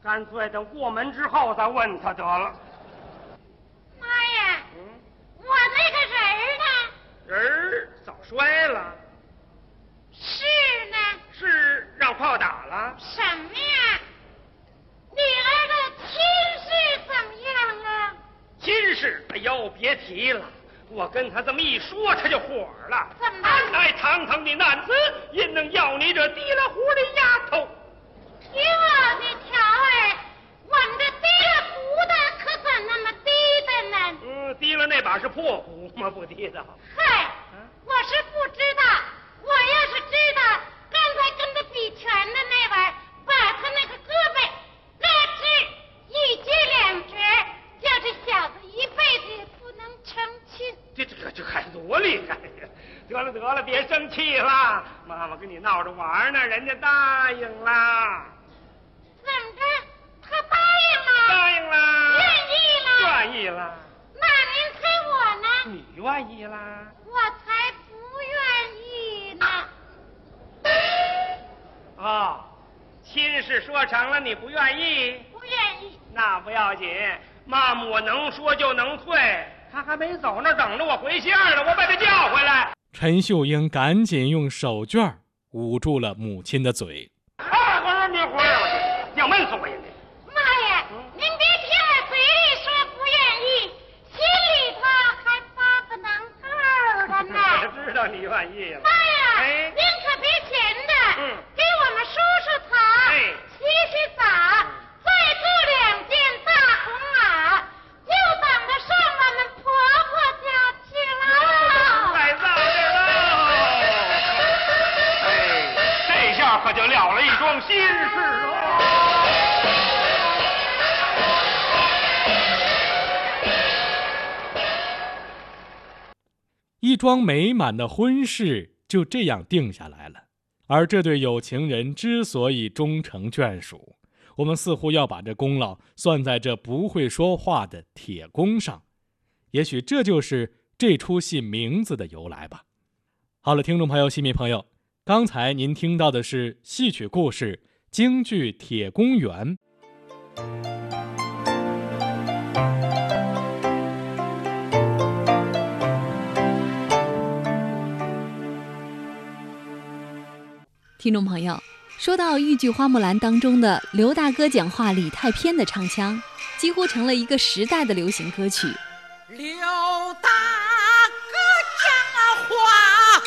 干脆等过门之后再问他得了。 妈呀，我那个人儿呢？ 人早摔了。 是呢？ 是让炮打了？ 什么呀？女儿的亲事怎么样啊？ 亲事，哎呦，别提了。我跟他这么一说，他就火了。 怎么？ 安乃堂堂的男子，因能要你这低了胡的丫头？ 哟，你瞧儿，我们这低了胡的可怎那么低的呢？ 低了那把是破胡吗？不低的。 嗨，我是不知道。我要是知道，刚才跟他比拳的那位，把他那个胳膊咯吱一截两截，叫这小子一辈子也不能成亲。 这还多厉害呀！得了，别生气了，妈妈跟你闹着玩呢，人家答应了。 怎么着？他答应了？ 答应了。 愿意了？ 愿意了。 那您猜我呢？ 你愿意啦？ 我才不愿意呢。 哦，亲事说成了，你不愿意？ 不愿意。 那不要紧，妈妈我能说就能退。他还没走那等着我回信呢，我把他叫回来。 陈秀英赶紧用手绢捂住了母亲的嘴。 我说你回来，我要闷死我呀！ 妈呀，您别听我嘴里说不愿意，心里头还发个能够的呢。 我知道你愿意了。 妈呀， 哎， 您可别闲着，给我们梳梳头，洗洗澡，再做2件大红袄，就等着上我们婆婆家去了。 太早了。这下可就了了一桩心事喽。 一桩美满的婚事就这样定下来了。而这对有情人之所以终成眷属，我们似乎要把这功劳算在这不会说话的铁公上。也许这就是这出戏名字的由来吧。好了，听众朋友、戏迷朋友，刚才您听到的是戏曲故事京剧《铁公园》。 听众朋友，说到豫剧《花木兰》当中的刘大哥讲话李太偏的唱腔，几乎成了一个时代的流行歌曲。 刘大哥讲话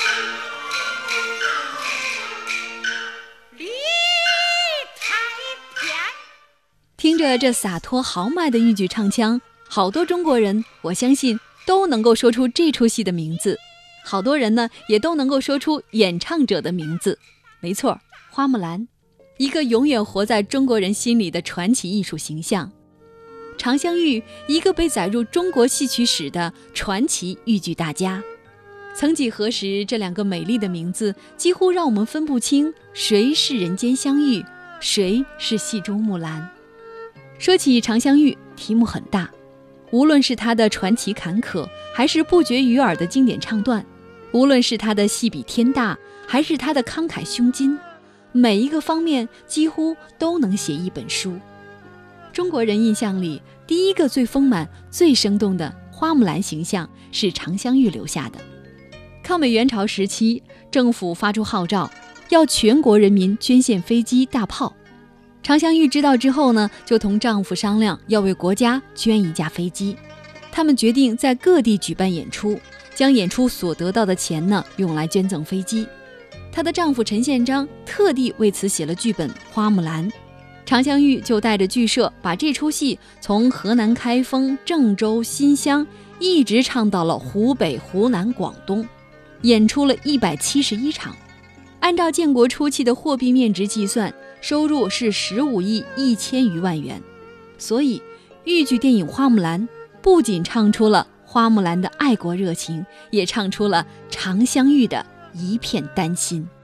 李太偏， 听着这洒脱豪迈的豫剧唱腔，好多中国人我相信都能够说出这出戏的名字，好多人呢也都能够说出演唱者的名字。没错，花木兰，一个永远活在中国人心里的传奇艺术形象；常香玉，一个被载入中国戏曲史的传奇豫剧大家。曾几何时，这2个美丽的名字几乎让我们分不清谁是人间香玉，谁是戏中木兰。说起常香玉，题目很大，无论是她的传奇坎坷，还是不绝于耳的经典唱段，无论是她的戏比天大，还是她的慷慨胸襟，每一个方面几乎都能写一本书。中国人印象里，第一个最丰满、最生动的花木兰形象是常香玉留下的。抗美援朝时期，政府发出号召，要全国人民捐献飞机、大炮。常香玉知道之后呢，就同丈夫商量要为国家捐一架飞机。他们决定在各地举办演出，将演出所得到的钱呢，用来捐赠飞机。她的丈夫陈宪章特地为此写了剧本《花木兰》，常香玉就带着剧社把这出戏从河南开封、郑州、新乡一直唱到了湖北、湖南、广东，演出了171场。按照建国初期的货币面值计算，收入是15亿1000余万元。所以豫剧电影《花木兰》不仅唱出了花木兰的爱国热情，也唱出了常香玉的一片丹心。